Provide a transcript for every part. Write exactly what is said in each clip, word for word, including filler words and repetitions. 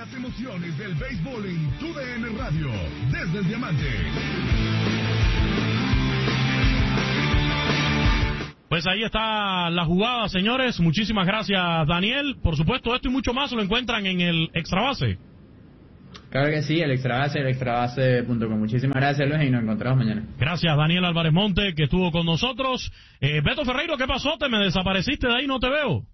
Las emociones del béisbol en T D N Radio, desde el Diamante. Pues ahí está la jugada, señores. Muchísimas gracias, Daniel. Por supuesto, esto y mucho más lo encuentran en el Extra Base. Claro que sí, el Extrabase, el extrabase punto com. Muchísimas gracias, Luis, y nos encontramos mañana. Gracias, Daniel Álvarez Monte, que estuvo con nosotros. Eh, Beto Ferreiro, ¿qué pasó? ¿Te me desapareciste de ahí? No te veo.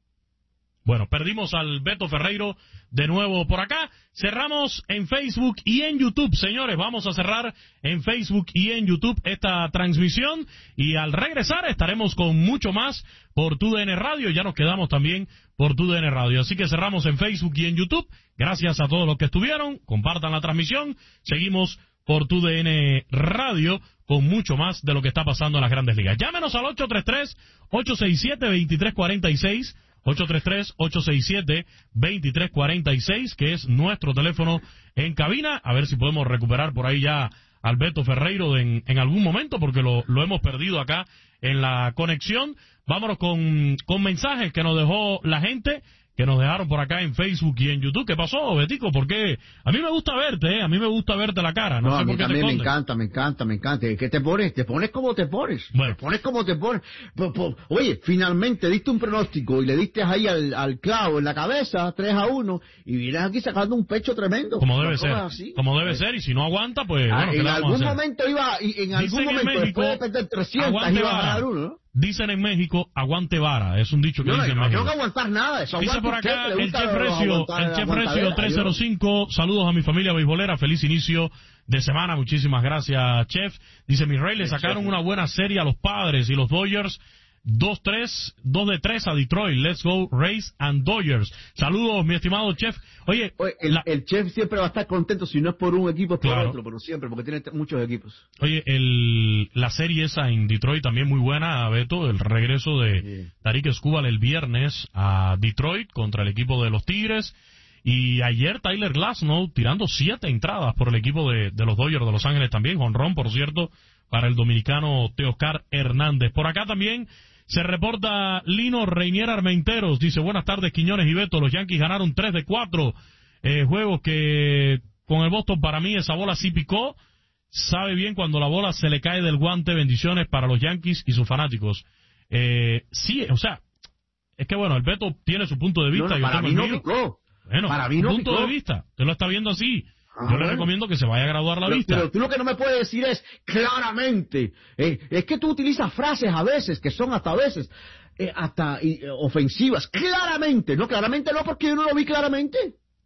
Bueno, perdimos al Beto Ferreiro de nuevo por acá. Cerramos en Facebook y en YouTube, señores. Vamos a cerrar en Facebook y en YouTube esta transmisión. Y al regresar estaremos con mucho más por T D N Radio. Ya nos quedamos también por T D N Radio. Así que cerramos en Facebook y en YouTube. Gracias a todos los que estuvieron. Compartan la transmisión. Seguimos por T D N Radio con mucho más de lo que está pasando en las Grandes Ligas. Llámenos al ocho tres tres, ocho seis siete, dos tres cuatro seis. ocho tres tres, ocho seis siete, dos tres cuatro seis, que es nuestro teléfono en cabina. A ver si podemos recuperar por ahí ya al Beto Ferreiro en, en algún momento, porque lo, lo hemos perdido acá en la conexión. Vámonos con, con mensajes que nos dejó la gente, que nos dejaron por acá en Facebook y en YouTube. ¿Qué pasó, Betico? Porque a mí me gusta verte, ¿eh? A mí me gusta verte la cara. No, no sé a mí por qué también te me encanta, me encanta, me encanta. ¿Qué te pones? Te pones como te pones. Bueno. Te pones como te pones. Po, po, oye, finalmente diste un pronóstico y le diste ahí al, al clavo en la cabeza, tres a uno, y vienes aquí sacando un pecho tremendo. Como debe ser. Así. Como debe ser, y si no aguanta, pues ah, bueno, ¿qué en le vamos algún a hacer? momento iba, y en algún Dicen momento, en México, después de perder trescientos, iba a ganar uno, ¿no? Dicen en México, aguante vara. Es un dicho que no, dice en no, México. No tengo que aguantar nada. Eso dice por usted, acá el Chef los Recio, aguantar, el Chef Recio tres cero cinco. Saludos a mi familia beisbolera. Feliz inicio de semana. Muchísimas gracias, Chef. Dice, mi rey, le sacaron una buena serie a los Padres y los Dodgers. dos tres, dos de tres a Detroit. Let's go, Rays and Dodgers. Saludos, mi estimado Chef. Oye, Oye el, la... el Chef siempre va a estar contento si no es por un equipo, es por claro. otro, pero siempre, porque tiene muchos equipos. Oye, el, la serie esa en Detroit también muy buena, Beto. El regreso de sí. Tarik Skubal el viernes a Detroit contra el equipo de los Tigres. Y ayer Tyler Glasnow tirando siete entradas por el equipo de, de los Dodgers de Los Ángeles también. Jonrón, por cierto, para el dominicano Teoscar Hernández. Por acá también se reporta Lino Reinier Armenteros. Dice, buenas tardes, Quiñones y Beto. Los Yankees ganaron tres de cuatro eh, juegos que con el Boston, para mí esa bola sí picó. Sabe bien cuando la bola se le cae del guante. Bendiciones para los Yankees y sus fanáticos. Eh, sí, o sea, es que bueno, el Beto tiene su punto de vista. No, no, y para yo mí no mío. picó. Bueno, para mí no punto picó. de vista. Usted lo está viendo así. Ah, yo bueno. le recomiendo que se vaya a graduar la pero, vista. Pero tú lo que no me puedes decir es claramente. Eh, es que tú utilizas frases a veces que son hasta a veces eh, hasta eh, ofensivas. Claramente, no, claramente no, porque yo no lo vi claramente.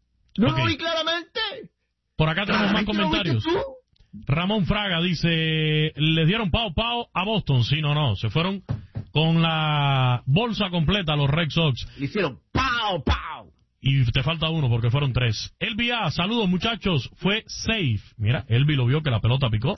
No okay. lo vi claramente. Por acá tenemos más comentarios. Ramón Fraga dice, les dieron pao pao a Boston. Sí, no, no, se fueron con la bolsa completa los Red Sox. Le hicieron pao pao. Y te falta uno porque fueron tres. Elvi A, saludos muchachos, fue safe. Mira, Elvi lo vio que la pelota picó.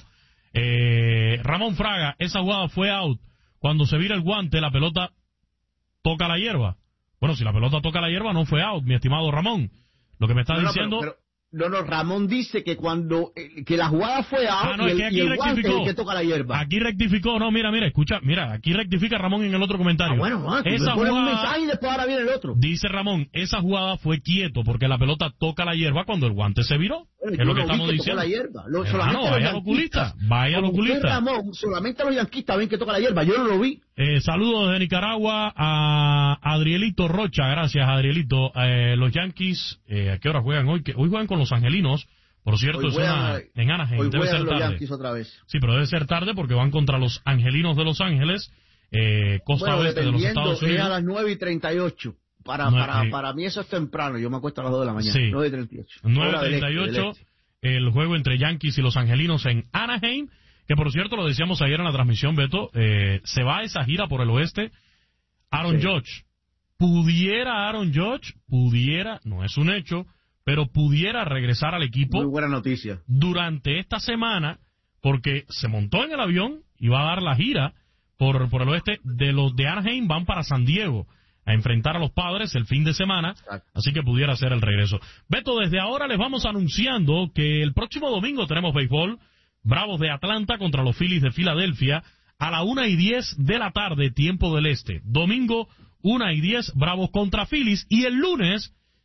Eh, Ramón Fraga, esa jugada fue out. Cuando se vira el guante, la pelota toca la hierba. Bueno, si la pelota toca la hierba, no fue out, mi estimado Ramón. Lo que me está no, no, diciendo... Pero, pero... No, no, Ramón dice que cuando eh, que la jugada fue out ah, no, y el, es que y el guante es el que toca la hierba. Aquí rectificó, no, mira, mira, escucha, mira, aquí rectifica Ramón en el otro comentario. Ah, bueno, Juan, esa jugada, un mensaje y después ahora viene el otro. Dice Ramón, esa jugada fue quieto porque la pelota toca la hierba cuando el guante se viró. Bueno, es lo que no estamos que diciendo. La hierba. Lo, Hermano, vaya al oculista, vaya al oculista. Ramón, solamente los yanquistas ven que toca la hierba, yo no lo vi. Eh, saludos desde Nicaragua a Adrielito Rocha, gracias Adrielito. Eh, los Yankees, eh, ¿a qué hora juegan hoy? Que hoy juegan con los Angelinos. Por cierto, es una, en Anaheim, hoy debe ser los tarde. Yankees otra vez. Sí, pero debe ser tarde porque van contra los Angelinos de Los Ángeles, eh, costa bueno, oeste de los Estados Unidos. Es a las nueve y treinta y ocho. Para, no, para, eh, para mí eso es temprano, yo me acuesto a las dos de la mañana. Sí. nueve y treinta y ocho. nueve y treinta y ocho, el juego entre Yankees y los Angelinos en Anaheim, que por cierto, lo decíamos ayer en la transmisión, Beto, eh, se va a esa gira por el oeste. Aaron sí. Judge, pudiera Aaron Judge, pudiera, no es un hecho, pero pudiera regresar al equipo. Muy buena noticia. Durante esta semana, porque se montó en el avión y va a dar la gira por, por el oeste. De los de Anaheim van para San Diego a enfrentar a los Padres el fin de semana. Exacto. Así que pudiera ser el regreso. Beto, desde ahora les vamos anunciando que el próximo domingo tenemos béisbol. Bravos de Atlanta contra los Phillies de Filadelfia a la una y diez de la tarde, tiempo del este. Domingo, una y diez, Bravos contra Phillies. Y el lunes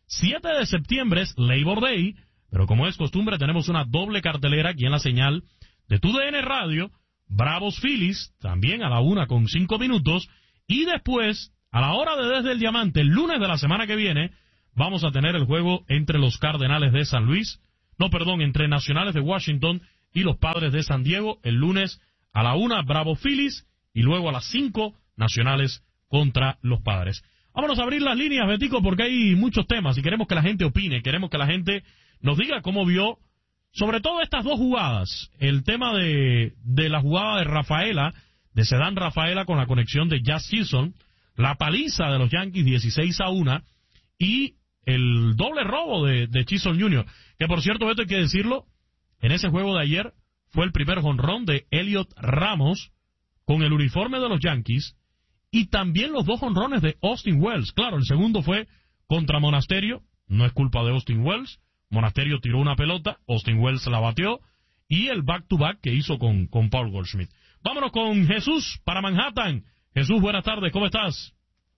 siete de septiembre es Labor Day, pero como es costumbre tenemos una doble cartelera aquí en la señal de Tu D N Radio, Bravos Phillies, también a la una con cinco minutos, y después, a la hora de Desde el Diamante, el lunes de la semana que viene, vamos a tener el juego entre los Cardenales de San Luis, no, perdón, entre Nacionales de Washington y los Padres de San Diego, el lunes a la una, Bravos Phillies, y luego a las cinco, Nacionales contra los Padres. Vámonos a abrir las líneas, Betico, porque hay muchos temas y queremos que la gente opine, queremos que la gente nos diga cómo vio, sobre todo estas dos jugadas, el tema de, de la jugada de Rafaela, de Cedán Rafaela con la conexión de Jazz Chisholm, la paliza de los Yankees dieciséis a uno y el doble robo de, de Chisholm junior, que por cierto, Beto, hay que decirlo, en ese juego de ayer fue el primer jonrón de Elliot Ramos con el uniforme de los Yankees, y también los dos jonrones de Austin Wells. Claro, el segundo fue contra Monasterio, no es culpa de Austin Wells, Monasterio tiró una pelota, Austin Wells la batió, y el back-to-back que hizo con, con Paul Goldschmidt. Vámonos con Jesús para Manhattan. Jesús, buenas tardes, ¿cómo estás?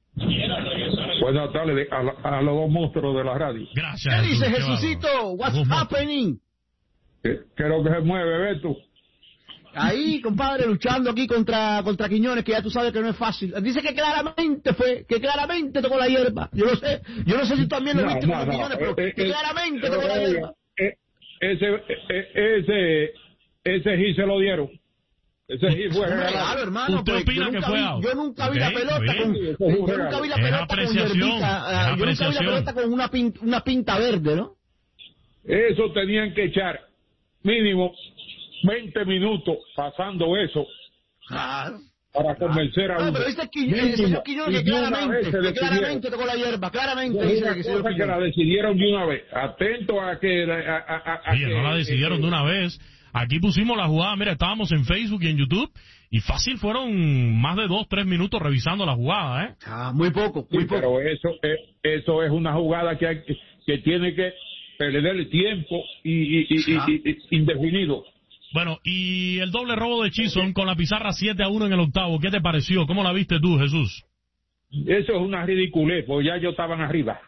Buenas tardes a, a los dos monstruos de la radio. Gracias. ¿Qué Jesús, dice qué Jesucito? bárbaro. What's Dos monstruos. happening? Creo que se mueve, Beto. Ahí, compadre, luchando aquí contra contra Quiñones, que ya tú sabes que no es fácil. Dice que claramente fue, que claramente tocó la hierba. Yo lo sé, yo no sé si tú también lo No, viste no, con los no, Quiñones, pero eh, que eh, claramente eh, tocó la hierba. eh, Ese, eh, ese, ese hit se lo dieron. Ese hit fue Un regalado. regalo, hermano. ¿Usted pues, opina yo que nunca fue vi- out? Yo nunca vi Ok, la pelota bien. con, Eso es un yo nunca regalo. vi la Es pelota con apreciación, hierbita, es ah, yo nunca vi la apreciación. pelota con una pinta, una pinta verde, ¿no? Eso tenían que echar mínimo veinte minutos pasando eso Claro. para convencer a No, uno. pero dice Quiñ- el señor Quiñones que Y de una vez claramente, se que decidieron. claramente tocó la hierba, claramente Es dice una que el señor cosa que la Quiñones. decidieron de una vez. Atento a que... A, a, a- a Oye, que- no la decidieron eh, de una vez. Aquí pusimos la jugada, mira, estábamos en Facebook y en YouTube, y fácil fueron más de dos, tres minutos revisando la jugada, ¿eh? Ah, muy poco, Sí, muy poco. pero eso es, eso es una jugada que hay que, que tiene que perder el tiempo y, y, y- Ah. y- y- indefinido. Bueno, y el doble robo de Chisholm con la pizarra siete a uno en el octavo, ¿qué te pareció? ¿Cómo la viste tú, Jesús? Eso es una ridiculez, porque ya ellos estaban arriba.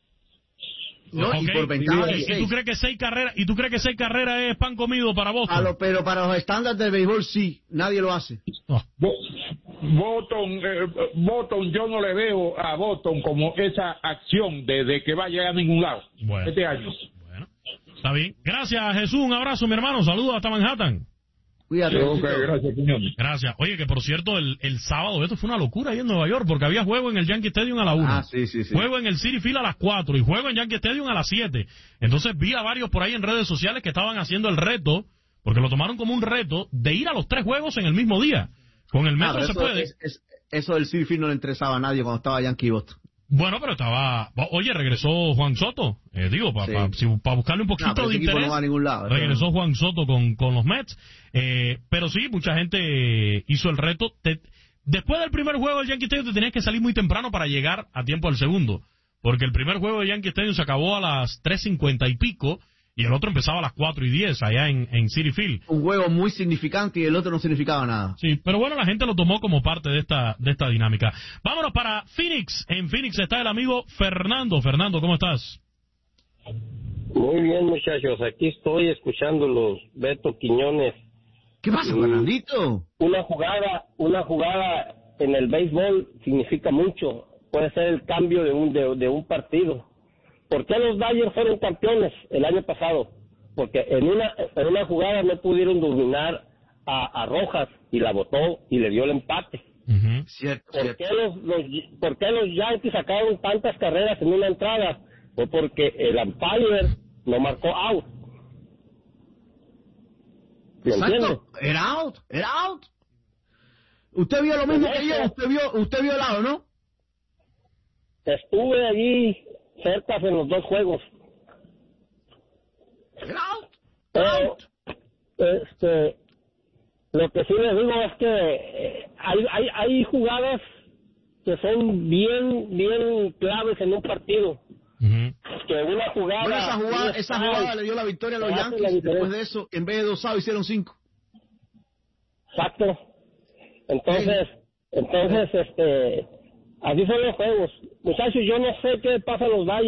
No, y Ok, por ventaja de ¿Y, y seis. tú crees que seis carreras, y tú crees que seis carreras es pan comido para A Boston? lo- pero para los estándares del béisbol sí, nadie lo hace. No. Bo- Boston, eh, Boston, yo no le veo a Boston como esa acción de, de que vaya a ningún lado Bueno. este año. Bueno, está bien. Gracias, Jesús. Un abrazo, mi hermano. Saludos hasta Manhattan. Cuídate. Ok, Jesús. gracias, Quiñones. Gracias. Oye, que por cierto, el, el sábado esto fue una locura ahí en Nueva York, porque había juego en el Yankee Stadium a la una. Ah, sí, sí, sí. Juego en el Citi Field a las cuatro y juego en Yankee Stadium a las siete. Entonces vi a varios por ahí en redes sociales que estaban haciendo el reto, porque lo tomaron como un reto, de ir a los tres juegos en el mismo día. Con el Ah, metro pero se eso, puede. es- es- eso del City Field no le interesaba a nadie cuando estaba Yankee y Boston. Bueno, pero estaba... Oye, regresó Juan Soto. Eh, digo, para Sí. buscarle un poquito No, pero de ese equipo interés. no va a ningún lado. Regresó Juan Soto con, con los Mets. Eh, pero sí, mucha gente hizo el reto. Te- después del primer juego del Yankee Stadium te tenías que salir muy temprano para llegar a tiempo al segundo. Porque el primer juego de Yankee Stadium se acabó a las tres cincuenta y pico y el otro empezaba a las cuatro y diez allá en, en Citi Field. Un juego muy significante y el otro no significaba nada. Sí, pero bueno, la gente lo tomó como parte de esta de esta dinámica. Vámonos para Phoenix. En Phoenix está el amigo Fernando. Fernando, ¿cómo estás? Muy bien, muchachos, aquí estoy escuchando los Beto Quiñones. ¿Qué pasa, Mm. Fernandito? Una jugada, una jugada en el béisbol significa mucho. Puede ser el cambio de un de, de un partido. ¿Por qué los Dodgers fueron campeones el año pasado? Porque en una en una jugada no pudieron dominar a, a Rojas y la botó y le dio el empate. Ujú. Cierto, ¿Por cierto. qué los, los, ¿Por qué los Yankees sacaron tantas carreras en una entrada? Fue porque el umpire no marcó out. ¿Me entiende? Exacto. Era out, era out. Usted vio lo mismo que yo, usted vio, usted vio el lado, ¿no? Estuve allí cerca en los dos juegos. Era out. Era Pero, out. este, lo que sí les digo es que eh, hay, hay, hay jugadas que son bien, bien claves en un partido. Ujú. Que una jugada... Bueno, esa jugada, un esa strike, jugada le dio la victoria a los hace la Yankees. diferencia. Después de eso, en vez de dos outs, hicieron cinco. Exacto. Entonces, entonces, este, así son los juegos. Muchachos, yo no sé qué pasa a los Dodgers.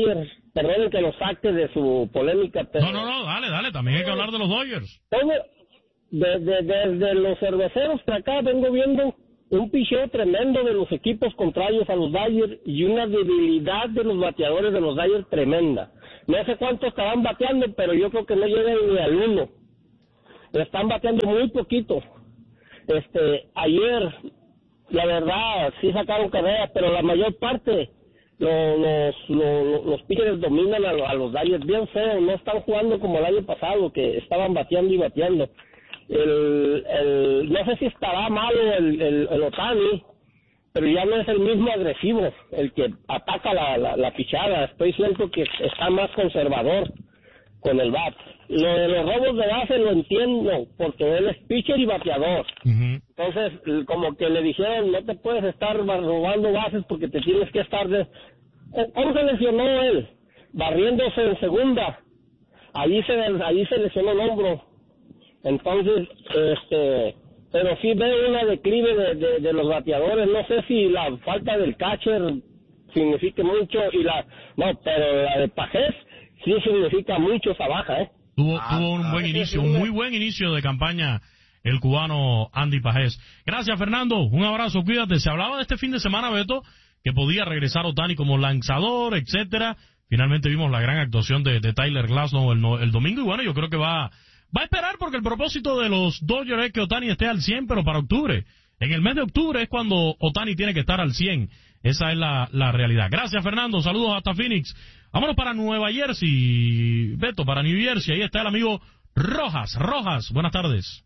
perdonen que lo saque de su polémica, pero... No, no, no, dale, dale, también hay que hablar de los Dodgers. Todo, desde, desde los cerveceros para acá vengo viendo un picheo tremendo de los equipos contrarios a los Dodgers y una debilidad de los bateadores de los Dodgers tremenda. No sé cuántos estarán bateando, pero yo creo que no llegan ni al uno. Están bateando muy poquito. Este, ayer, la verdad, sí sacaron carreras, pero la mayor parte... Los, los, los, los pitchers dominan a, a los Dodgers bien feo, no están jugando como el año pasado, que estaban bateando y bateando. El, el, no sé si estará malo el, el, el Ohtani, pero ya no es el mismo agresivo, el que ataca la, la, la pichada. Estoy siento que está más conservador con el bat. Lo de los robos de base lo entiendo, porque él es pitcher y bateador. Uh-huh. Entonces, como que le dijeron, no te puedes estar robando bases porque te tienes que estar... De... ¿Cómo se lesionó él? Barriéndose en segunda. Allí se, allí se lesionó el hombro. Entonces, este... Pero sí veo una declive de, de, de los bateadores. No sé si la falta del catcher significa mucho y la... No, pero la de Pajés sí significa mucho esa baja, ¿eh? Tuvo, ah, tuvo un buen inicio, un muy buen inicio de campaña el cubano Andy Pajés. Gracias, Fernando. Un abrazo, cuídate. Se hablaba de este fin de semana, Beto, que podía regresar Ohtani como lanzador, etcétera. Finalmente vimos la gran actuación de, de Tyler Glasnow el, el domingo y bueno, yo creo que va, va a esperar porque el propósito de los Dodgers es que Ohtani esté al cien, pero para octubre. En el mes de octubre es cuando Ohtani tiene que estar al cien. Esa es la, la realidad. Gracias, Fernando. Saludos hasta Phoenix. Vámonos para Nueva Jersey, Beto, para New Jersey. Ahí está el amigo Rojas. Rojas, buenas tardes.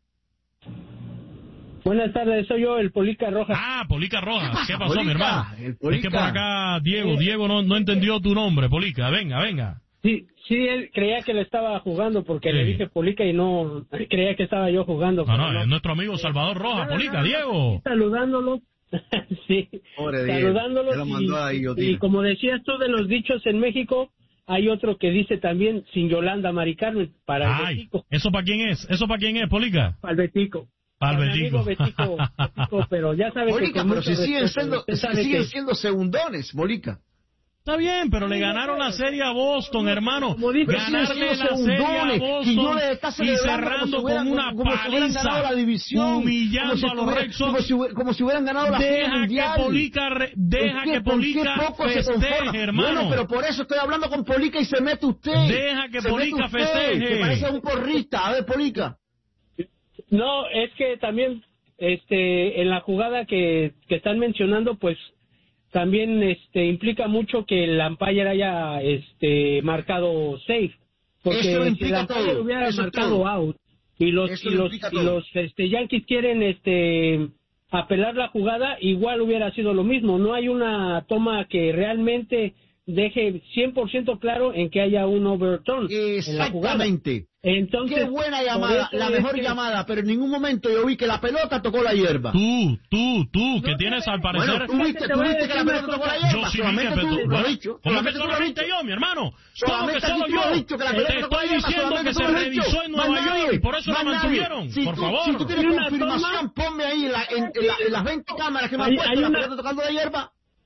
Buenas tardes, soy yo, el Polica Rojas. Ah, Polica Rojas. ¿Qué pasó, Polica, mi hermano? el Polica. Es que por acá, Diego, Diego no, no entendió tu nombre, Polica. Venga, venga. Sí, sí, él creía que le estaba jugando porque sí. Le dije Polica y no creía que estaba yo jugando. No, no, no, es nuestro amigo Salvador Rojas. Nada, Polica, nada, Diego. Saludándolo. Sí, Pobre saludándolos y, ahí, y como decías tú de los dichos en México, hay otro que dice también sin Yolanda Mari Carmen para Ay, el Betico. ¿Eso para quién es? ¿Eso para quién es, Polica? Para el Betico. Para el Betico. Betico, Betico, pero ya sabes Polica, que pero si siguen siendo, siguen que... siendo segundones, Polica. Está bien, pero le ganaron la serie a Boston, hermano. Ganarle la serie a Boston y cerrando con una paliza, humillando a los Red Sox. Como si hubieran ganado la serie mundial. Que Polica, deja que Polica festeje, hermano. Bueno, pero por eso estoy hablando con Polica y se mete usted. Deja que Polica festeje. Que parece un porrista. A ver, Polica. No, es que también este en la jugada que, que están mencionando, pues también este implica mucho que el umpire haya este marcado safe, porque si el umpire todo. hubiera Eso marcado todo. out y los Eso y los, y los este Yankees quieren este apelar la jugada, igual hubiera sido lo mismo. No hay una toma que realmente deje cien por ciento claro en que haya un overturn en la jugada. Exactamente. Entonces, qué buena llamada, la mejor que... llamada, pero en ningún momento yo vi que la pelota tocó la hierba. Tú, tú, tú, que no, tienes al parecer... Bueno, tú viste, tú viste que la pelota tocó la hierba. Yo sí vi que tú lo has dicho. ¿Cómo que solo viste yo, mi hermano? ¿Cómo que solo yo? Te estoy diciendo que se revisó en Nueva York y por eso la mantuvieron. Por favor. Si tú tienes confirmación, ponme ahí en las veinte cámaras que me han puesto la pelota tocando la hierba.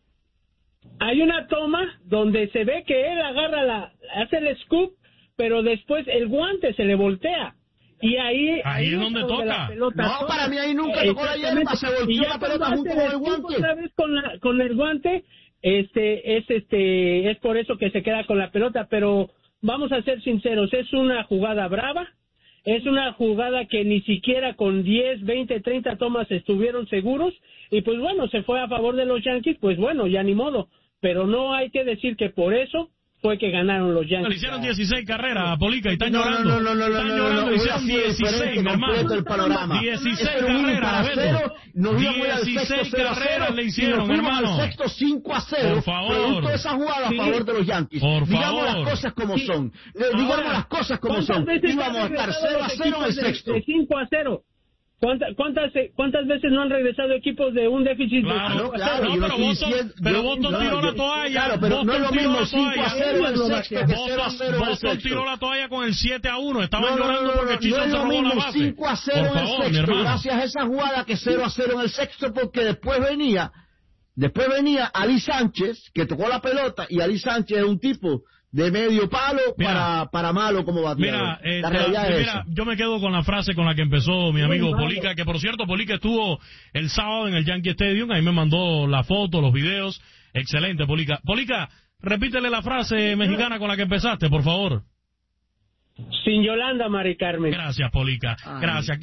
Hay una toma donde se ve que él agarra la, hace el scoop, pero después el guante se le voltea. Y ahí, ahí, ahí es donde toca. No, toca. Para mí ahí nunca tocó la hierba, se volteó la pelota junto con el guante. Otra vez con, la, con el guante, este, es este, es por eso que se queda con la pelota, pero vamos a ser sinceros, es una jugada brava, es una jugada que ni siquiera con diez, veinte, treinta tomas estuvieron seguros, y pues bueno, se fue a favor de los Yankees, pues bueno, ya ni modo, pero no hay que decir que por eso fue que ganaron los Yankees. Le hicieron dieciséis carreras, Polica, y están no, llorando. No, no, no, no, están no, llorando, no, no, hicieron dieciséis, mi hermano. El panorama. dieciséis carreras, dieciséis carreras le hicieron, hermano. Al sexto cinco a cero. Por favor. Producto de esa jugada sí. a favor de los Yankees. Por digamos favor. las cosas como sí. son. Digamos Ahora, las cosas como son. Íbamos a estar cero a cero en el sexto. De cinco a cero. ¿Cuántas, cuántas, ¿Cuántas veces no han regresado equipos de un déficit claro, de claro, no, pero Boston, pero Boston no, tiró la toalla. Claro, pero Boston no es lo mismo cinco a cero en el sexto que cero a cero en el Boston sexto. tiró la toalla con el siete a uno. Estaban no, no, llorando no, no, porque Chicho no se robó mismo la base. cinco a cero Por en favor, el mi sexto, hermano. gracias a esa jugada que cero a cero en el sexto, porque después venía Después venía Ali Sánchez, que tocó la pelota, y Ali Sánchez es un tipo de medio palo mira, para, para malo como bateador. Mira, eh, la la, realidad es mira esa. yo me quedo con la frase con la que empezó mi amigo Polica, que por cierto, Polica estuvo el sábado en el Yankee Stadium, ahí me mandó la foto, los videos. Excelente, Polica. Polica, repítele la frase mexicana con la que empezaste, por favor. Sin Yolanda, Mari Carmen. Gracias, Polica. Gracias.